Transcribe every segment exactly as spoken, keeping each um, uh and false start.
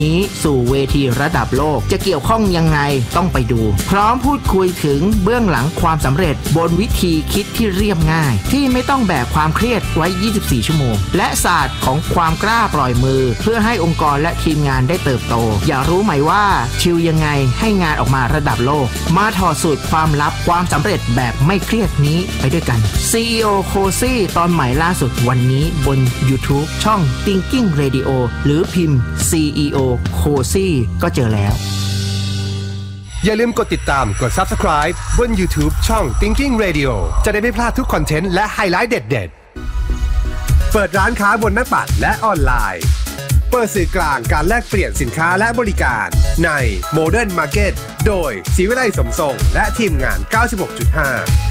นี้สู่เวทีระดับโลกจะเกี่ยวข้องยังไงต้องไปดูพร้อมพูดคุยถึงเบื้องหลังความสำเร็จบนวิธีคิดที่เรียบง่ายที่ไม่ต้องแบกความเครียดไว้ยี่สิบสี่ชั่วโมงและศาสตร์ของความกล้าปล่อยมือเพื่อให้องค์กรและทีมงานได้เติบโตอยากรู้ไหมว่าชิลยังไงให้งานออกมาระดับโลกมาถอดสูตรความลับความสำเร็จแบบไม่เครียดนี้ไปด้วยกัน ซี อี โอ Cozy ตอนใหม่ล่าสุดวันนี้บน YouTube ช่อง Thinking Radio หรือพิมพ์ ซี อี โอ Cozy ก็เจอแล้วอย่าลืมกดติดตามกด Subscribe บน YouTube ช่อง Thinking Radio จะได้ไม่พลาดทุกคอนเทนต์และไฮไลท์เด็ดๆเปิดร้านค้าบนหน้าปัดและออนไลน์เปิดสื่อกลางการแลกเปลี่ยนสินค้าและบริการใน Modern Market โดยศรีวิไลสมทรงและทีมงาน เก้าสิบหกจุดห้า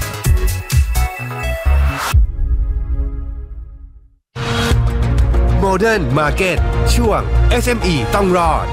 Modern Market ช่วง เอส เอ็ม อี ต้องรอด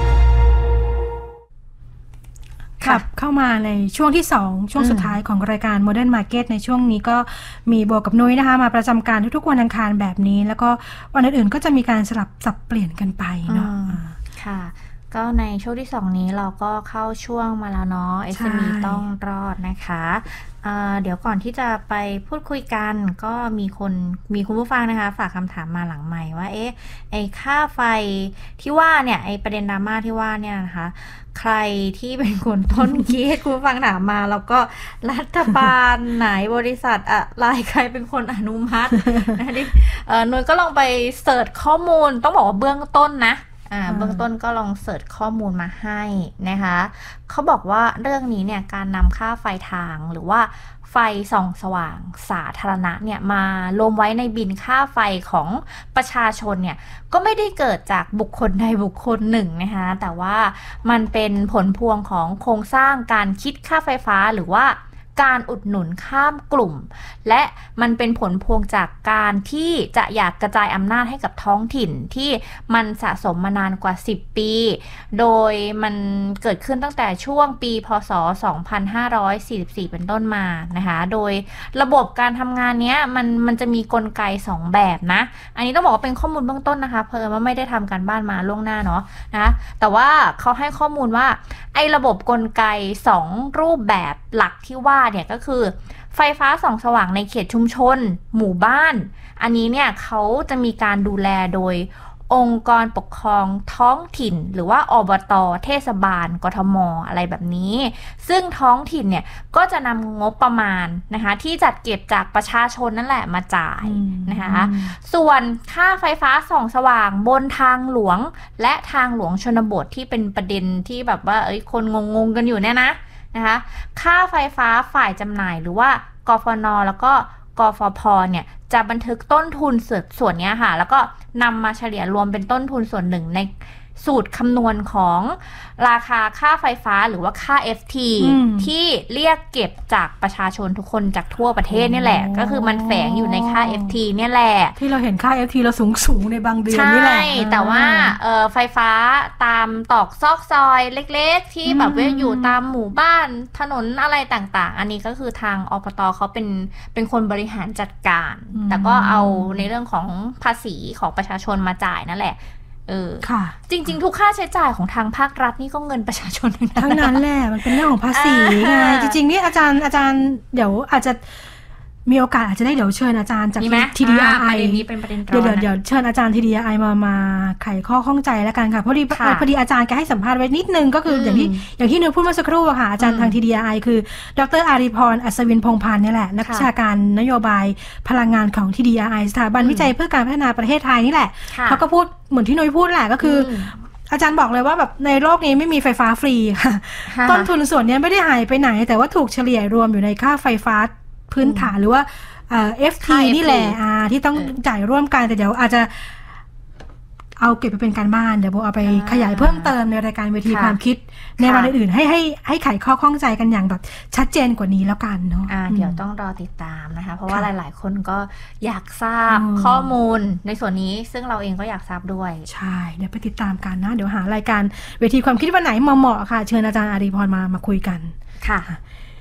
ครับเข้ามาในช่วงที่สองช่วงสุดท้ายของรายการ Modern Market ในช่วงนี้ก็มีโบกับนุ้ยนะคะมาประจำการทุกๆวันอังคารแบบนี้แล้วก็วันอื่นๆก็จะมีการสลับสับเปลี่ยนกันไปเนาะค่ะก็ในช่วงที่สองนี้เราก็เข้าช่วงมาแล้วเนาะ เอส เอ็ม อี ต้องรอดนะคะเอ่อเดี๋ยวก่อนที่จะไปพูดคุยกันก็มีคนมีคุณผู้ฟังนะคะฝากคำถามมาหลังใหม่ว่าเอ๊ะไอ้ค่าไฟที่ว่าเนี่ยไอ้ประเด็นดราม่าที่ว่าเนี่ยนะคะใครที่เป็นคนต้นคิดคุณผู้ฟังถามมาแล้วก็รัฐบาลไหนบริษัทอะไรใครเป็นคนอนุมัตินะดิเอ่อหน่วยก็ลองไปเสิร์ชข้อมูลต้องบอกว่าเบื้องต้นนะอ่าเบื้องต้นก็ลองเสิร์ชข้อมูลมาให้นะคะเขาบอกว่าเรื่องนี้เนี่ยการนำค่าไฟทางหรือว่าไฟส่องสว่างสาธารณะเนี่ยมารวมไว้ในบินค่าไฟของประชาชนเนี่ยก็ไม่ได้เกิดจากบุคคลใดบุคคลหนึ่งนะคะแต่ว่ามันเป็นผลพวงของโครงสร้างการคิดค่าไฟฟ้าหรือว่าการอุดหนุนข้ามกลุ่มและมันเป็นผลพวงจากการที่จะอยากกระจายอำนาจให้กับท้องถิ่นที่มันสะสมมานานกว่าสิบปีโดยมันเกิดขึ้นตั้งแต่ช่วงปีพ.ศ. สองพันห้าร้อยสี่สิบสี่เป็นต้นมานะคะโดยระบบการทำงานเนี้ยมันมันจะมีกลไกสองแบบนะอันนี้ต้องบอกว่าเป็นข้อมูลเบื้องต้นนะคะเพราะว่าไม่ได้ทำการบ้านมาล่วงหน้าเนาะนะแต่ว่าเขาให้ข้อมูลว่าไอ้ระบบกลไกสองรูปแบบหลักที่ว่าเนี่ยก็คือไฟฟ้าส่องสว่างในเขตชุมชนหมู่บ้านอันนี้เนี่ยเขาจะมีการดูแลโดยองค์กรปกครองท้องถิ่นหรือว่าอบต.เทศบาลกทม.อะไรแบบนี้ซึ่งท้องถิ่นเนี่ยก็จะนำงบประมาณนะคะที่จัดเก็บจากประชาชนนั่นแหละมาจ่ายนะคะส่วนค่าไฟฟ้าส่องสว่างบนทางหลวงและทางหลวงชนบทที่เป็นประเด็นที่แบบว่าเอ้ยคนงงๆกันอยู่เนี่ยนะนะคะค่าไฟฟ้าฝ่ายจำหน่ายหรือว่ากฟน.แล้วก็กฟผ.เนี่ยจะบันทึกต้นทุนส่วนส่วนนี้ค่ะแล้วก็นำมาเฉลี่ยรวมเป็นต้นทุนส่วนหนึ่งในสูตรคำนวณของราคาค่าไฟฟ้าหรือว่าค่า เอฟ ที ที่เรียกเก็บจากประชาชนทุกคนจากทั่วประเทศนี่แหละก็คือมันแฝงอยู่ในค่า เอฟ ที เนี่ยแหละที่เราเห็นค่า เอฟ ที เราสูงสูงในบางเดือนนี่แหละใช่แต่ว่าเอ่อไฟฟ้าตามตอกซอกซอยเล็กๆที่แบบว่าอยู่ตามหมู่บ้านถนนอะไรต่างๆอันนี้ก็คือทางอบต.เขาเป็นเป็นคนบริหารจัดการแต่ก็เอาในเรื่องของภาษีของประชาชนมาจ่ายนั่นแหละเออค่ะจริงๆทุกค่าใช้จ่ายของทางภาครัฐนี่ก็เงินประชาชนทั้งนั้นแหละมันเป็นเรื่องของภาษีไงจริงๆนี่อาจารย์อาจารย์เดี๋ยวอาจจะมีโอกาสอาจจะได้เดี๋ยวเชิญอาจารย์จาก ที ดี อาร์ ไอนี้เป็นประเด็นร้อนเดี๋ยวเดี๋ยวเชิญอาจารย์ ที ดี อาร์ ไอ มามาไขข้อข้องใจแล้วกันค่ะพอดีพอดีอาจารย์แกให้สัมภาษณ์ไว้นิดนึงก็คืออย่างที่อย่างที่นุ้ยพูดเมื่อสักครู่อะค่ะอาจารย์ทาง ที ดี อาร์ ไอ คือดร.อารีพรอัศวินพงษ์พันธ์นี่แหละนักวิชาการนโยบายพลังงานของ ที ดี อาร์ ไอ สถาบันวิจัยเพื่อการพัฒนาประเทศไทยนี่แหละเขาก็พูดเหมือนที่นุ้ยพูดแหละก็คืออาจารย์บอกเลยว่าแบบในโลกนี้ไม่มีไฟฟ้าฟรีค่ะต้นทุนส่วนนี้ไม่ได้หายไปไหนแต่ว่าถูกเฉลี่ยรวมอยู่ในค่าไฟฟ้าพื้นฐานหรือว่าเอ่อ เอฟ ที นี่แหละอ่าที่ต้องจ่ายร่วมกันแต่เดี๋ยวอาจจะเอาเก็บไปเป็นการบ้านเดี๋ยวโบเอาไปขยายเพิ่มเติมในรายการเวทีความคิดในวันอื่นๆให้ให้ให้ไขข้อข้องใจกันอย่างแบบชัดเจนกว่านี้แล้วกันเนาะอ่าเดี๋ยวต้องรอติดตามนะคะเพราะว่าหลายๆคนก็อยากทราบข้อมูลในส่วนนี้ซึ่งเราเองก็อยากทราบด้วยใช่เดี๋ยวไปติดตามกันนะเดี๋ยวหารายการเวทีความคิดวันไหนเหมาะๆค่ะเชิญอาจารย์อารีพรมามาคุยกันค่ะ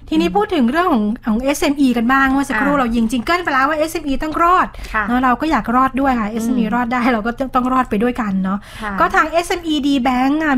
ทีนี้พูดถึงเรื่องของของ เอส เอ็ม อี กันบ้างเมื่อสักครู่เรายิงจิงเกิลไปแล้วว่า เอส เอ็ม อี ต้องรอดเนาะเราก็อยากรอดด้วยค่ะ เอส เอ็ม อี รอดได้เราก็ต้องรอดไปด้วยกันเนาะก็ทาง เอส เอ็ม อี ดี Bank